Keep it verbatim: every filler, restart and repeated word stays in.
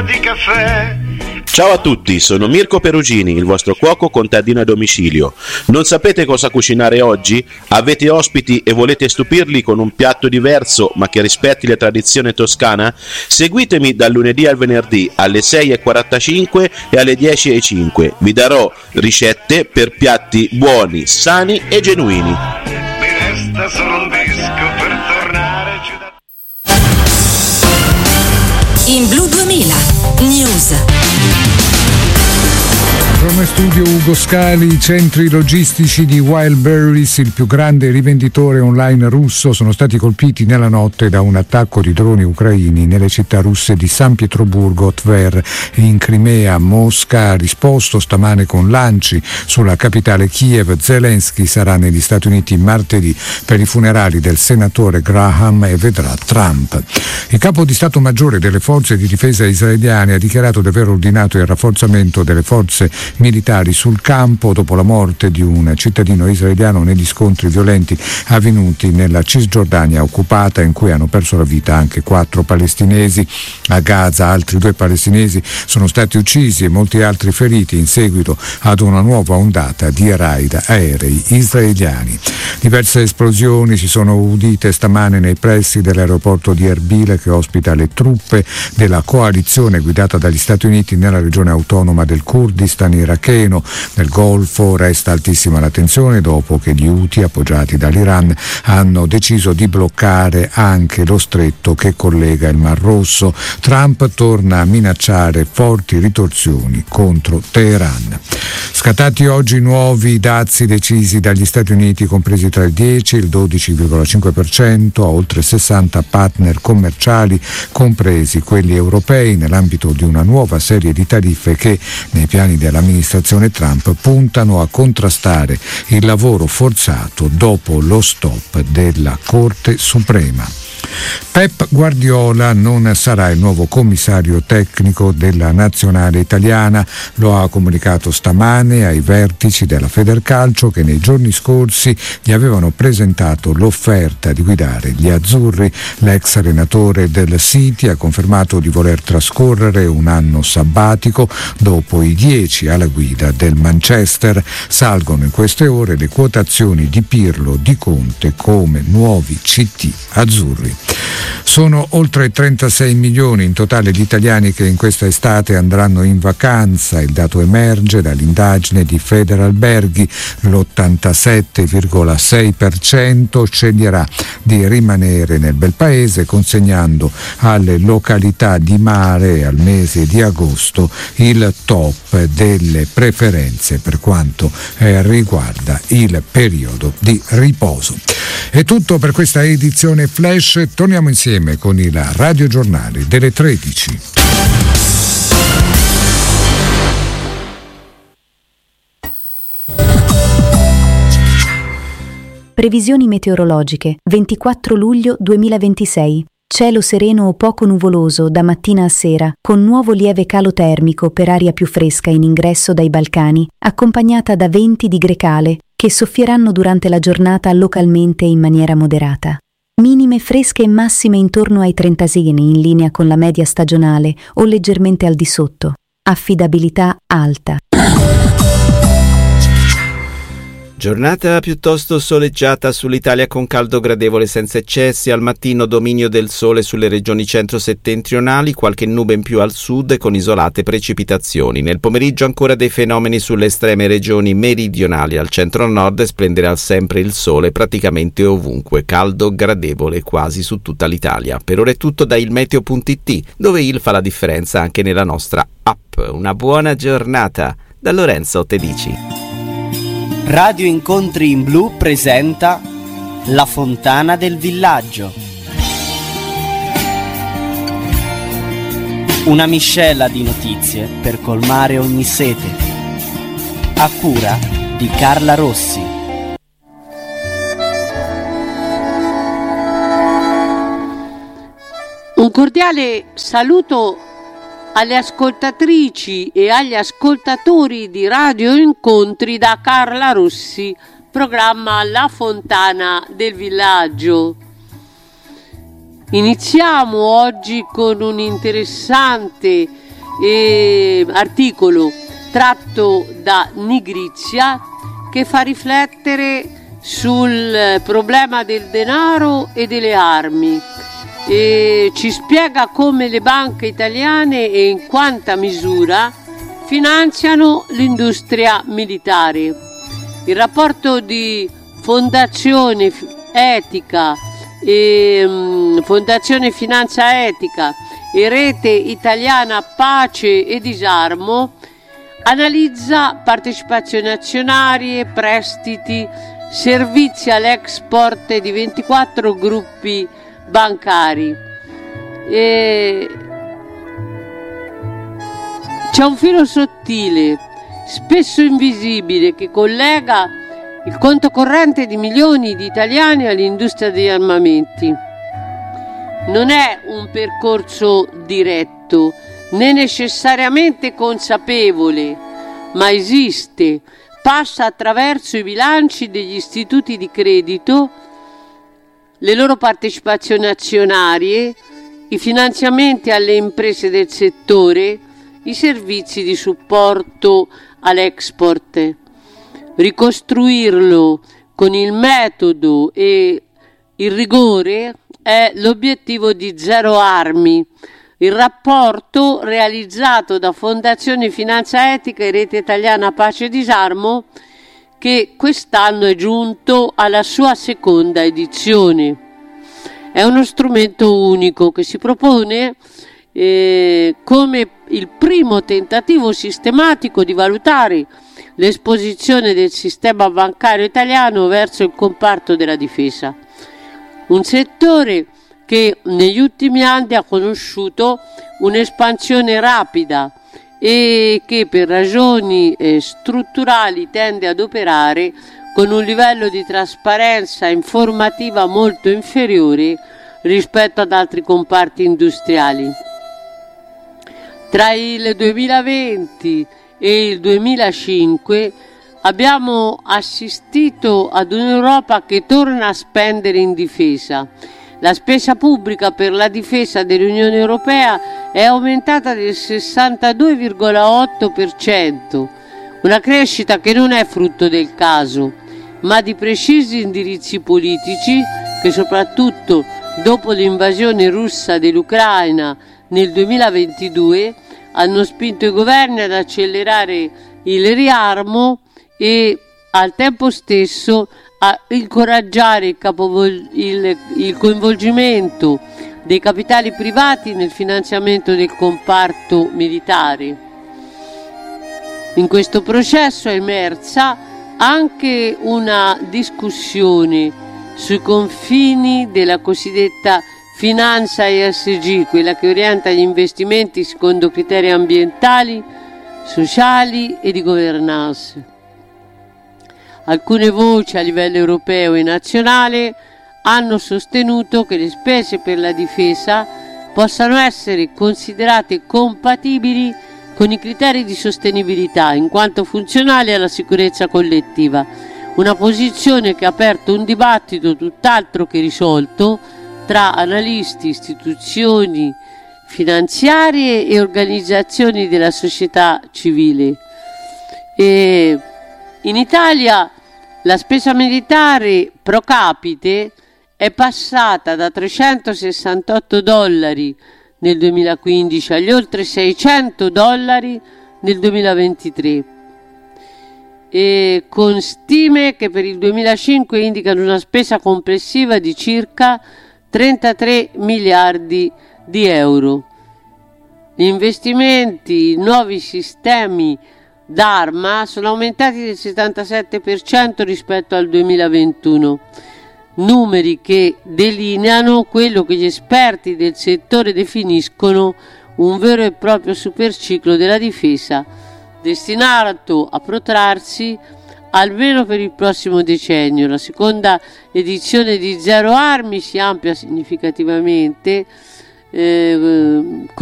di caffè. Ciao a tutti, sono Mirko Perugini, il vostro cuoco contadino a domicilio. Non sapete cosa cucinare oggi? Avete ospiti e volete stupirli con un piatto diverso ma che rispetti la tradizione toscana? Seguitemi dal lunedì al venerdì alle sei e quarantacinque e alle dieci e cinque. Vi darò ricette per piatti buoni, sani e genuini. Mi resta solo un disco per tornare giù da... In Blu duemila News. Roma Studio Ugo Scali, i centri logistici di Wildberries, il più grande rivenditore online russo, sono stati colpiti nella notte da un attacco di droni ucraini nelle città russe di San Pietroburgo, Tver e in Crimea. Mosca ha risposto stamane con lanci sulla capitale Kiev. Zelensky sarà negli Stati Uniti martedì per i funerali del senatore Graham e vedrà Trump. Il capo di Stato Maggiore delle forze di difesa israeliane ha dichiarato di aver ordinato il rafforzamento delle forze militari sul campo dopo la morte di un cittadino israeliano negli scontri violenti avvenuti nella Cisgiordania occupata, in cui hanno perso la vita anche quattro palestinesi. A Gaza altri due palestinesi sono stati uccisi e molti altri feriti in seguito ad una nuova ondata di raid aerei israeliani. Diverse esplosioni si sono udite stamane nei pressi dell'aeroporto di Erbil, che ospita le truppe della coalizione guidata dagli Stati Uniti nella regione autonoma del Kurdistan iracheno. Nel Golfo resta altissima la tensione dopo che gli Houthi, appoggiati dall'Iran, hanno deciso di bloccare anche lo stretto che collega il Mar Rosso. Trump torna a minacciare forti ritorsioni contro Teheran. Scattati oggi nuovi dazi decisi dagli Stati Uniti, compresi tra il dieci e il dodici virgola cinque per cento a oltre sessanta partner commerciali, compresi quelli europei, nell'ambito di una nuova serie di tariffe che, nei piani dell'amministrazione Trump, puntano a contrastare il lavoro forzato dopo lo stop della Corte Suprema. Pep Guardiola non sarà il nuovo commissario tecnico della nazionale italiana, lo ha comunicato stamane ai vertici della Federcalcio, che nei giorni scorsi gli avevano presentato l'offerta di guidare gli azzurri. L'ex allenatore del City ha confermato di voler trascorrere un anno sabbatico dopo i dieci alla guida del Manchester. Salgono in queste ore le quotazioni di Pirlo, di Conte come nuovi C T azzurri. Sono oltre trentasei milioni in totale gli italiani che in questa estate andranno in vacanza. Il dato emerge dall'indagine di Federalberghi. L'ottantasette virgola sei per cento sceglierà di rimanere nel bel paese, consegnando alle località di mare al mese di agosto il top delle preferenze per quanto eh, riguarda il periodo di riposo. È tutto per questa edizione Flash. Torniamo insieme con il radiogiornale delle tredici. Previsioni meteorologiche. ventiquattro luglio duemilaventisei. Cielo sereno o poco nuvoloso da mattina a sera, con nuovo lieve calo termico per aria più fresca in ingresso dai Balcani, accompagnata da venti di grecale che soffieranno durante la giornata localmente in maniera moderata. Minime fresche e massime intorno ai trentaseni, in linea con la media stagionale o leggermente al di sotto. Affidabilità alta. Giornata piuttosto soleggiata sull'Italia, con caldo gradevole senza eccessi. Al mattino dominio del sole sulle regioni centro-settentrionali, qualche nube in più al sud con isolate precipitazioni. Nel pomeriggio ancora dei fenomeni sulle estreme regioni meridionali. Al centro-nord splenderà sempre il sole praticamente ovunque, caldo gradevole quasi su tutta l'Italia. Per ora è tutto da ilmeteo punto it, dove il fa la differenza anche nella nostra app. Una buona giornata da Lorenzo Tedici. Radio Incontri in Blu presenta La Fontana del Villaggio. Una miscela di notizie per colmare ogni sete. A cura di Carla Rossi. Un cordiale saluto alle ascoltatrici e agli ascoltatori di Radio Incontri da Carla Rossi, programma La Fontana del Villaggio. Iniziamo oggi con un interessante e articolo tratto da Nigrizia che fa riflettere sul problema del denaro e delle armi e ci spiega come le banche italiane e in quanta misura finanziano l'industria militare. Il rapporto di Fondazione Etica e um, Fondazione Finanza Etica e Rete Italiana Pace e Disarmo analizza partecipazioni azionarie, prestiti, servizi all'export di ventiquattro gruppi bancari. E c'è un filo sottile, spesso invisibile, che collega il conto corrente di milioni di italiani all'industria degli armamenti. Non è un percorso diretto, né necessariamente consapevole, ma esiste, passa attraverso i bilanci degli istituti di credito, le loro partecipazioni azionarie, i finanziamenti alle imprese del settore, i servizi di supporto all'export. Ricostruirlo con il metodo e il rigore è l'obiettivo di Zero Armi, il rapporto realizzato da Fondazione Finanza Etica e Rete Italiana Pace e Disarmo, che quest'anno è giunto alla sua seconda edizione. È uno strumento unico che si propone eh, come il primo tentativo sistematico di valutare l'esposizione del sistema bancario italiano verso il comparto della difesa, un settore che negli ultimi anni ha conosciuto un'espansione rapida e che per ragioni eh, strutturali tende ad operare con un livello di trasparenza informativa molto inferiore rispetto ad altri comparti industriali. Tra il duemilaventi e il duemilacinque abbiamo assistito ad un'Europa che torna a spendere in difesa. La spesa pubblica per la difesa dell'Unione Europea è aumentata del sessantadue virgola otto per cento, una crescita che non è frutto del caso, ma di precisi indirizzi politici che soprattutto dopo l'invasione russa dell'Ucraina nel duemilaventidue hanno spinto i governi ad accelerare il riarmo e al tempo stesso a incoraggiare il, capovol- il, il coinvolgimento dei capitali privati nel finanziamento del comparto militare. In questo processo è emersa anche una discussione sui confini della cosiddetta finanza E S G, quella che orienta gli investimenti secondo criteri ambientali, sociali e di governance. Alcune voci a livello europeo e nazionale hanno sostenuto che le spese per la difesa possano essere considerate compatibili con i criteri di sostenibilità, in quanto funzionali alla sicurezza collettiva, una posizione che ha aperto un dibattito tutt'altro che risolto tra analisti, istituzioni finanziarie e organizzazioni della società civile. E in Italia la spesa militare pro capite è passata da trecentosessantotto dollari nel duemilaquindici agli oltre seicento dollari nel duemilaventitré, e con stime che per il duemilacinque indicano una spesa complessiva di circa trentatré miliardi di euro. Gli investimenti in nuovi sistemi d'arma sono aumentati del settantasette per cento rispetto al duemilaventuno, numeri che delineano quello che gli esperti del settore definiscono un vero e proprio superciclo della difesa, destinato a protrarsi almeno per il prossimo decennio. La seconda edizione di Zero Armi si amplia significativamente eh,